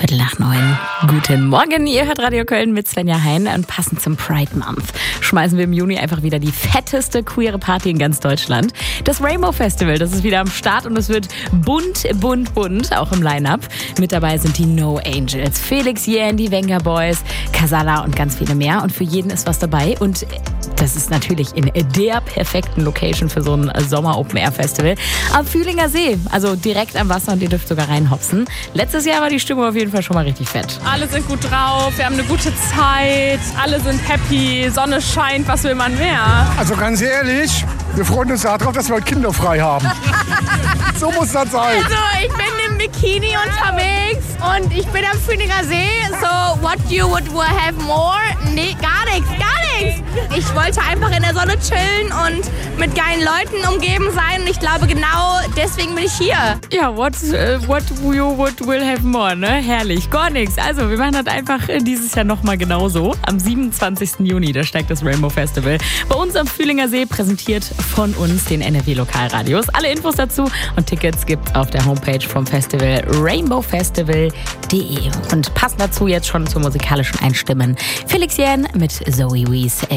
8:15. Guten Morgen, ihr hört Radio Köln mit Svenja Hein und passend zum Pride Month schmeißen wir im Juni einfach wieder die fetteste queere Party in ganz Deutschland. Das Rainbow Festival, das ist wieder am Start und es wird bunt, auch im Line-Up. Mit dabei sind die No Angels, Felix Jähn, die Wenger Boys, Casala und ganz viele mehr. Und für jeden ist was dabei und das ist natürlich in der perfekten Location für so ein Sommer-Open-Air-Festival am Fühlinger See, also direkt am Wasser und ihr dürft sogar reinhopsen. Letztes Jahr war die Stimmung auf jeden Fall schon mal richtig fett. Alle sind gut drauf, wir haben eine gute Zeit, alle sind happy, Sonne scheint, was will man mehr? Also ganz ehrlich, wir freuen uns darauf, dass wir heute kinderfrei haben. So muss das sein. Also ich bin im Bikini unterwegs und ich bin am Fühlinger See. So, what you would have more? Nee, gar nichts. Ich wollte einfach in der Sonne chillen und mit geilen Leuten umgeben sein. Und ich glaube, genau deswegen bin ich hier. Ja, what you will have more, ne? Herrlich, gar nichts. Also, wir machen das einfach dieses Jahr nochmal genauso. Am 27. Juni, da steigt das Rainbow Festival bei uns am Fühlinger See, präsentiert von uns, den NRW Lokalradios. Alle Infos dazu und Tickets gibt's auf der Homepage vom Festival rainbowfestival.de. Und passend dazu jetzt schon zum musikalischen Einstimmen Felix Jähn mit Zoe Wees